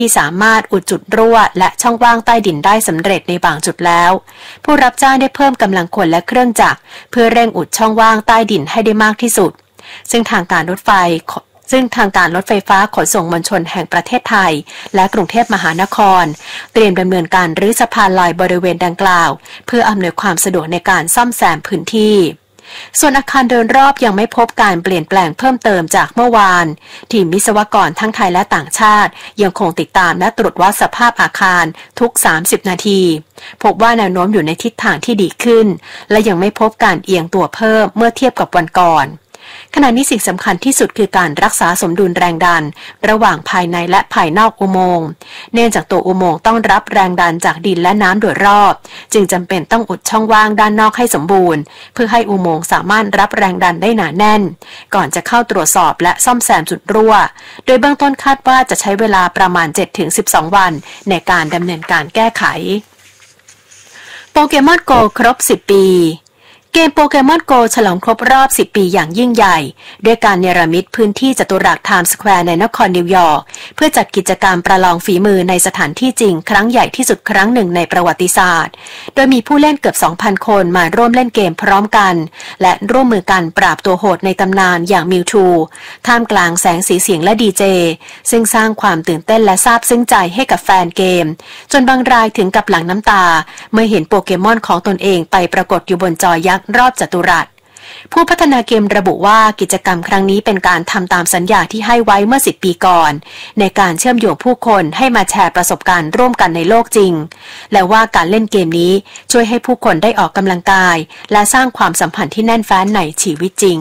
ที่สามารถอุดจุดรั่วและช่องว่างใต้ดินได้สำเร็จในบางจุดแล้วผู้รับจ้างได้เพิ่มกำลังคนและเครื่องจักรเพื่อเร่งอุดช่องว่างใต้ดินให้ได้มากที่สุดซึ่งทางการรถไฟฟ้าขนส่งมวลชนแห่งประเทศไทยและกรุงเทพมหานครเตรียมดำเนินการรื้อสะพานลอยบริเวณดังกล่าวเพื่ออำนวยความสะดวกในการซ่อมแซมพื้นที่ส่วนอาคารเดินรอบยังไม่พบการเปลี่ยนแปลงเพิ่มเติมจากเมื่อวานทีมวิศวกรทั้งไทยและต่างชาติยังคงติดตามและตรวจวัดสภาพอาคารทุก30นาทีพบว่าแนวโน้มอยู่ในทิศทางที่ดีขึ้นและยังไม่พบการเอียงตัวเพิ่มเมื่อเทียบกับวันก่อนขณะนี้สิ่งสำคัญที่สุดคือการรักษาสมดุลแรงดันระหว่างภายในและภายนอกอุโมงค์เนื่องจากตัวอุโมงค์ต้องรับแรงดันจากดินและน้ำโดยรอบจึงจำเป็นต้องอุดช่องว่างด้านนอกให้สมบูรณ์เพื่อให้อุโมงค์สามารถรับแรงดันได้หนาแน่นก่อนจะเข้าตรวจสอบและซ่อมแซมจุดรั่วโดยเบื้องต้นคาดว่าจะใช้เวลาประมาณ 7-12 วันในการดำเนินการแก้ไขโปเกมอนโกครบ10 ปีเกมโปเกมอนโกฉลองครบรอบ10 ปีอย่างยิ่งใหญ่ด้วยการเนรมิตพื้นที่จัตุรัสไทม์สแควร์ในนครนิวยอร์กเพื่อจัดกิจกรรมประลองฝีมือในสถานที่จริงครั้งใหญ่ที่สุดครั้งหนึ่งในประวัติศาสตร์โดยมีผู้เล่นเกือบ 2,000 คนมาร่วมเล่นเกมพร้อมกันและร่วมมือกันปราบตัวโหดในตำนานอย่างมิวทูท่ามกลางแสงสีเสียงและดีเจซึ่งสร้างความตื่นเต้นและซาบซึ้งใจให้กับแฟนเกมจนบางรายถึงกับหลั่งน้ำตาเมื่อเห็นโปเกมอนของตนเองไปปรากฏอยู่บนจอยักษ์รอบจัตุรัสผู้พัฒนาเกมระบุว่ากิจกรรมครั้งนี้เป็นการทำตามสัญญาที่ให้ไว้เมื่อ10 ปีก่อนในการเชื่อมโยงผู้คนให้มาแชร์ประสบการณ์ร่วมกันในโลกจริงและว่าการเล่นเกมนี้ช่วยให้ผู้คนได้ออกกำลังกายและสร้างความสัมพันธ์ที่แน่นแฟ้นในชีวิตจริง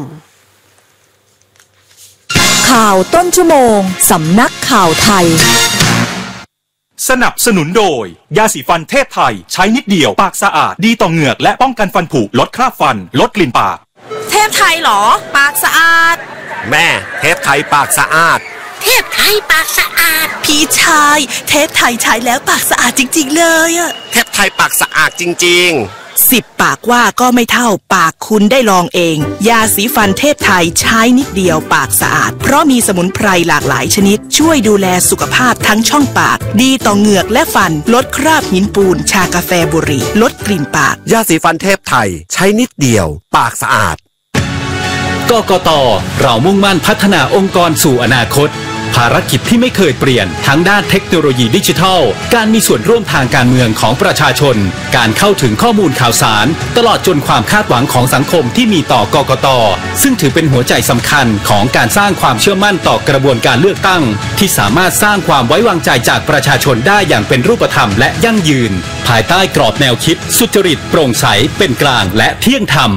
ข่าวต้นชั่วโมงสำนักข่าวไทยสนับสนุนโดยยาสีฟันเทพไทยใช้นิดเดียวปากสะอาดดีต่อเหงือกและป้องกันฟันผุลดคราบฟันลดกลิ่นปากเทพไทยเหรอปากสะอาดแม่เทพไทยปากสะอาดเทพไทยปากสะอาดพี่ชายเทพไทยใช้แล้วปากสะอาดจริงๆเลยอะเทพไทยปากสะอาดจริงๆ 10 ปากว่าก็ไม่เท่าปากคุณได้ลองเองยาสีฟันเทพไทยใช้นิดเดียวปากสะอาดเพราะมีสมุนไพรหลากหลายชนิดช่วยดูแลสุขภาพทั้งช่องปากดีต่อเหงือกและฟันลดคราบหินปูนชากาแฟบุหรี่ลดกลิ่นปากยาสีฟันเทพไทยใช้นิดเดียวปากสะอาดกกต.เรามุ่งมั่นพัฒนาองค์กรสู่อนาคตภารกิจที่ไม่เคยเปลี่ยนทั้งด้านเทคโนโลยีดิจิทัลการมีส่วนร่วมทางการเมืองของประชาชนการเข้าถึงข้อมูลข่าวสารตลอดจนความคาดหวังของสังคมที่มีต่อกกต.ซึ่งถือเป็นหัวใจสำคัญของการสร้างความเชื่อมั่นต่อกระบวนการเลือกตั้งที่สามารถสร้างความไว้วางใจจากประชาชนได้อย่างเป็นรูปธรรมและยั่งยืนภายใต้กรอบแนวคิดสุจริตโปร่งใสเป็นกลางและเที่ยงธรรม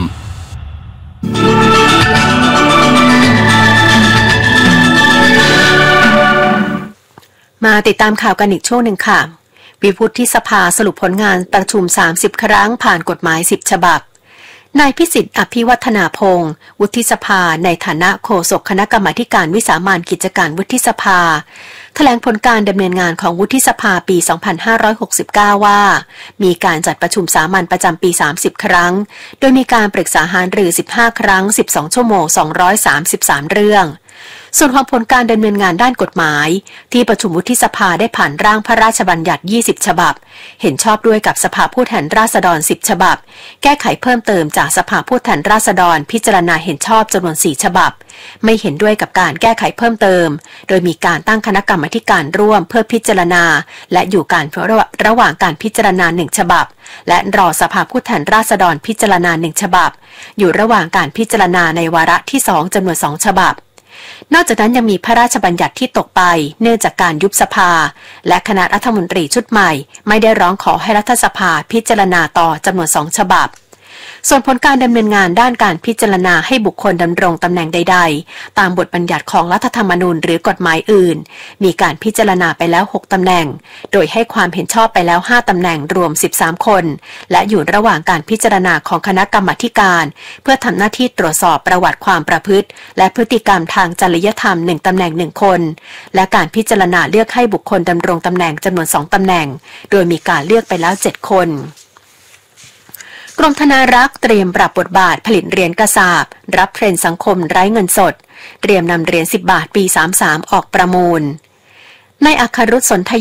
มาติดตามข่าวกันอีกช่วงหนึ่งค่ะวิวุฒิสภาสรุปผลงานประชุม30ครั้งผ่านกฎหมาย10ฉบับนายพิสิทธิ์อภิวัฒนาพงศ์วุฒิสภาในฐานะโฆษกคณะกรรมาการวิสามัญกิจการวุฒิสภาแถลงผลการดำเนินงานของวุฒิสภาปี 2569 ว่ามีการจัดประชุมสามัญประจำปี30ครั้งโดยมีการปรึกษาหารือ15ครั้ง12ชั่วโมง233เรื่องส่วนของผลการดำเนินงานด้านกฎหมายที่ประชุมวุฒิสภาได้ผ่านร่างพระราชบัญญัติ20ฉบับเห็นชอบด้วยกับสภาผู้แทนราษฎร10ฉบับแก้ไขเพิ่มเติมจากสภาผู้แทนราษฎรพิจารณาเห็นชอบจำนวน4ฉบับไม่เห็นด้วยกับการแก้ไขเพิ่มเติมโดยมีการตั้งคณะกรรมาการร่วมเพื่อพิจารณาและอยู่การระหว่างการพิจารณา1ฉบับและรอสภาผู้แทนราษฎรพิจารณา1ฉบับอยู่ระหว่างการพิจารณาในวาระที่2จำนวน2ฉบับนอกจากนั้นยังมีพระราชบัญญัติที่ตกไปเนื่องจากการยุบสภาและคณะรัฐมนตรีชุดใหม่ไม่ได้ร้องขอให้รัฐสภาพิจารณาต่อจำนวน2ฉบับส่วนผลการดำเนินงานด้านการพิจารณาให้บุคคลดำรงตำแหน่งใดๆตามบทบัญญัติของรัฐธรรมนูญหรือกฎหมายอื่นมีการพิจารณาไปแล้ว6ตำแหน่งโดยให้ความเห็นชอบไปแล้ว5ตำแหน่งรวม13คนและอยู่ระหว่างการพิจารณาของคณะกรรมาการเพื่อทำหน้าที่ตรวจสอบประวัติความประพฤติและพฤติกรรมทางจริยธรรม1ตำแหน่ง1คนและการพิจารณาเลือกให้บุคคลดำรงตำแหน่งจำนวน2ตำแหน่งโดยมีการเลือกไปแล้ว7คนกรมธนารักษ์เตรียมปรับบทบาทผลิตเหรียญกระสาบรับเทรนด์สังคมไร้เงินสดเตรียมนำเหรียญ10 บาทปี33ออกประมูลนายอัครรุษ สนธ